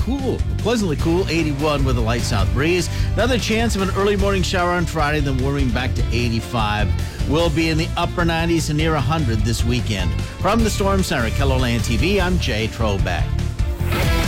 pleasantly cool, 81 with a light south breeze. Another chance of an early morning shower on Friday, then warming back to 85. We'll be in the upper 90s and near 100 this weekend. From the Storm Center at KELOLAND TV, I'm Jay Trobeck.